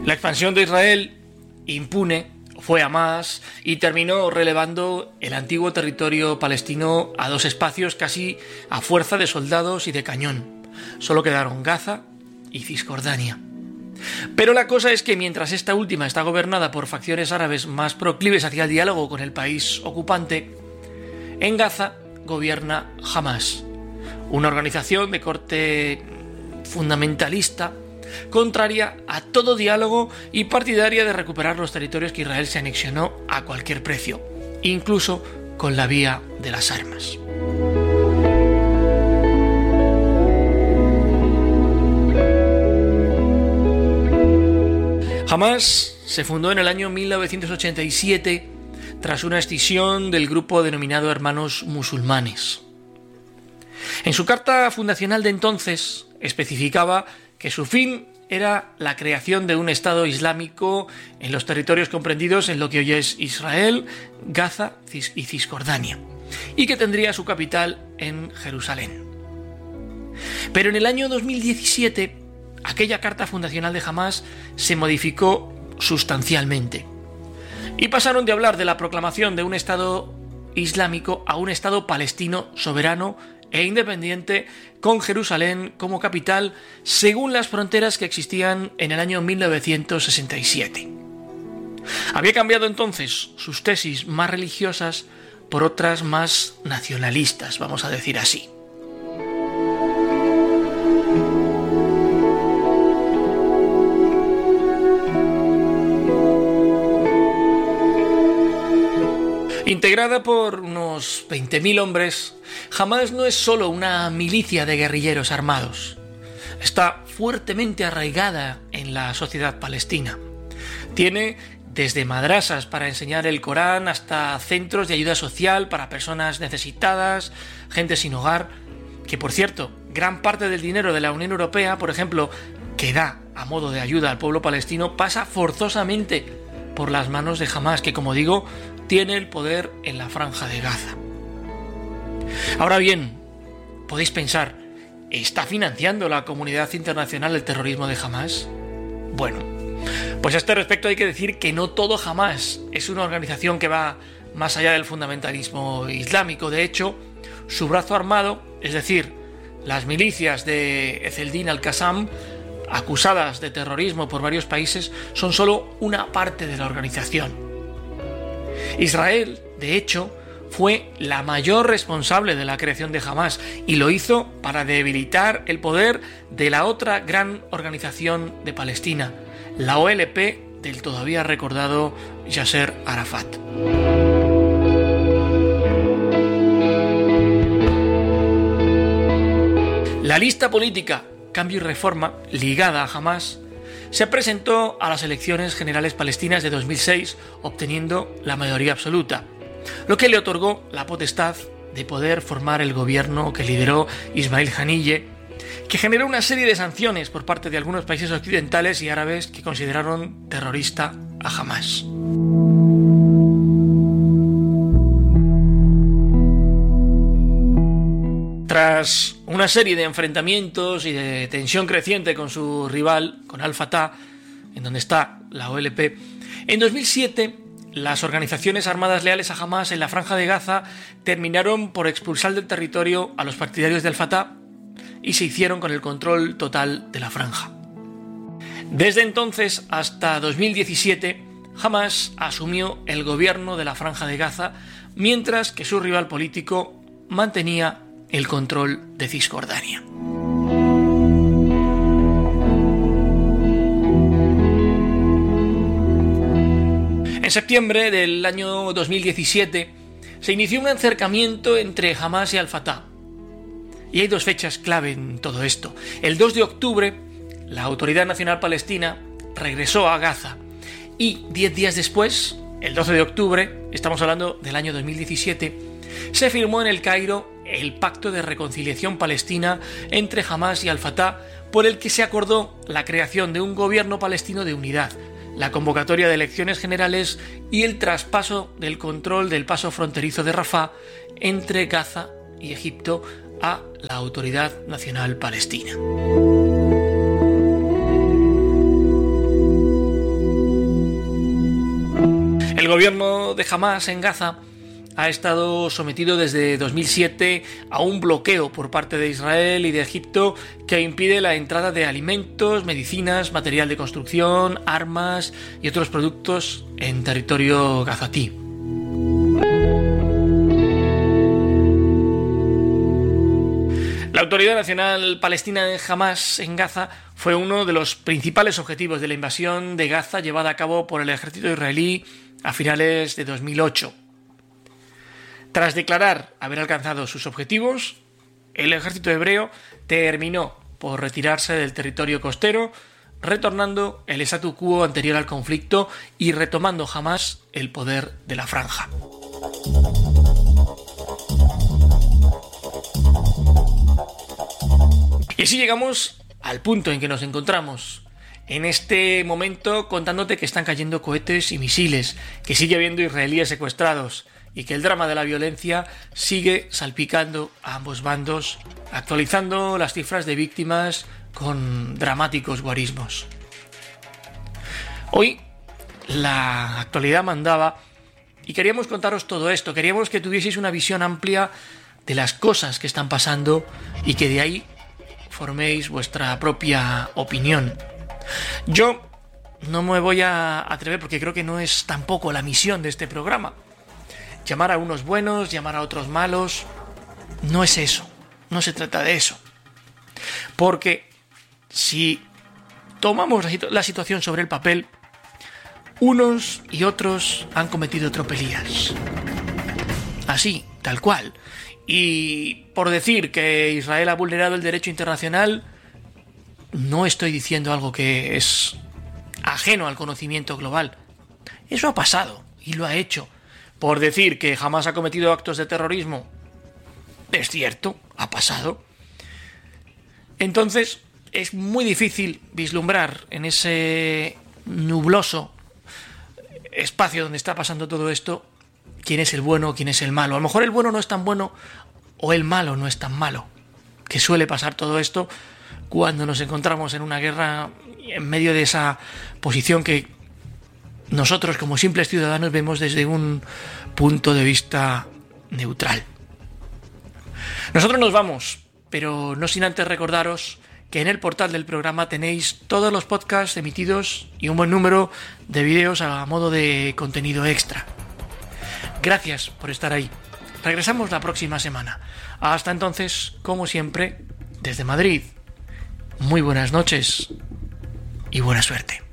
La expansión de Israel, impune, fue a más y terminó relevando el antiguo territorio palestino a dos espacios casi a fuerza de soldados y de cañón. Solo quedaron Gaza y Cisjordania. Pero la cosa es que mientras esta última está gobernada por facciones árabes más proclives hacia el diálogo con el país ocupante, en Gaza gobierna Hamás, una organización de corte fundamentalista, contraria a todo diálogo y partidaria de recuperar los territorios que Israel se anexionó a cualquier precio, incluso con la vía de las armas. Hamás se fundó en el año 1987 tras una escisión del grupo denominado Hermanos Musulmanes. En su carta fundacional de entonces especificaba que su fin era la creación de un Estado islámico en los territorios comprendidos en lo que hoy es Israel, Gaza y Cisjordania, y que tendría su capital en Jerusalén. Pero en el año 2017, aquella carta fundacional de Hamás se modificó sustancialmente y pasaron de hablar de la proclamación de un Estado islámico a un Estado palestino soberano e independiente con Jerusalén como capital según las fronteras que existían en el año 1967. Había cambiado entonces sus tesis más religiosas por otras más nacionalistas, vamos a decir así. Integrada por unos 20.000 hombres, Hamás no es solo una milicia de guerrilleros armados. Está fuertemente arraigada en la sociedad palestina. Tiene desde madrasas para enseñar el Corán hasta centros de ayuda social para personas necesitadas, gente sin hogar, que por cierto, gran parte del dinero de la Unión Europea, por ejemplo, que da a modo de ayuda al pueblo palestino, pasa forzosamente por las manos de Hamás, que como digo, tiene el poder en la franja de Gaza. Ahora bien, podéis pensar, ¿está financiando la comunidad internacional el terrorismo de Hamás? Bueno, pues a este respecto hay que decir que no todo Hamás es una organización que va más allá del fundamentalismo islámico. De hecho, su brazo armado, es decir, las milicias de Ezeldin al-Qassam, acusadas de terrorismo por varios países, son solo una parte de la organización. Israel, de hecho, fue la mayor responsable de la creación de Hamás y lo hizo para debilitar el poder de la otra gran organización de Palestina, la OLP del todavía recordado Yasser Arafat. La lista política Cambio y Reforma, ligada a Hamás, se presentó a las elecciones generales palestinas de 2006, obteniendo la mayoría absoluta, lo que le otorgó la potestad de poder formar el gobierno que lideró Ismail Haniyeh, que generó una serie de sanciones por parte de algunos países occidentales y árabes que consideraron terrorista a Hamás. Tras una serie de enfrentamientos y de tensión creciente con su rival, con Al-Fatah, en donde está la OLP, en 2007 las organizaciones armadas leales a Hamás en la Franja de Gaza terminaron por expulsar del territorio a los partidarios de Al-Fatah y se hicieron con el control total de la franja. Desde entonces hasta 2017, Hamás asumió el gobierno de la Franja de Gaza, mientras que su rival político mantenía el control de Cisjordania. En septiembre del año 2017 se inició un acercamiento entre Hamás y Al-Fatah. Y hay dos fechas clave en todo esto. El 2 de octubre, la Autoridad Nacional Palestina regresó a Gaza y 10 días después, el 12 de octubre, estamos hablando del año 2017, se firmó en El Cairo el Pacto de Reconciliación Palestina entre Hamás y Al-Fatah, por el que se acordó la creación de un gobierno palestino de unidad, la convocatoria de elecciones generales y el traspaso del control del paso fronterizo de Rafah entre Gaza y Egipto a la Autoridad Nacional Palestina. El gobierno de Hamás en Gaza ha estado sometido desde 2007 a un bloqueo por parte de Israel y de Egipto que impide la entrada de alimentos, medicinas, material de construcción, armas y otros productos en territorio gazatí. La Autoridad Nacional Palestina de Hamás en Gaza fue uno de los principales objetivos de la invasión de Gaza llevada a cabo por el ejército israelí a finales de 2008. Tras declarar haber alcanzado sus objetivos, el ejército hebreo terminó por retirarse del territorio costero, retornando el statu quo anterior al conflicto y retomando Hamás el poder de la franja. Y así llegamos al punto en que nos encontramos. En este momento contándote que están cayendo cohetes y misiles, que sigue habiendo israelíes secuestrados y que el drama de la violencia sigue salpicando a ambos bandos, actualizando las cifras de víctimas con dramáticos guarismos. Hoy la actualidad mandaba y queríamos contaros todo esto, queríamos que tuvieseis una visión amplia de las cosas que están pasando y que de ahí forméis vuestra propia opinión. Yo no me voy a atrever, porque creo que no es tampoco la misión de este programa, llamar a unos buenos, llamar a otros malos. No es eso, no se trata de eso. Porque si tomamos la situación sobre el papel, unos y otros han cometido tropelías. Así, tal cual. Y por decir que Israel ha vulnerado el derecho internacional, no estoy diciendo algo que es ajeno al conocimiento global. Eso ha pasado y lo ha hecho. Por decir que Hamás ha cometido actos de terrorismo, es cierto, ha pasado. Entonces es muy difícil vislumbrar en ese nubloso espacio donde está pasando todo esto quién es el bueno o quién es el malo. A lo mejor el bueno no es tan bueno o el malo no es tan malo, que suele pasar todo esto cuando nos encontramos en una guerra, en medio de esa posición que nosotros como simples ciudadanos vemos desde un punto de vista neutral. Nosotros nos vamos, pero no sin antes recordaros que en el portal del programa tenéis todos los podcasts emitidos y un buen número de vídeos a modo de contenido extra. Gracias por estar ahí. Regresamos la próxima semana. Hasta entonces, como siempre, desde Madrid, muy buenas noches y buena suerte.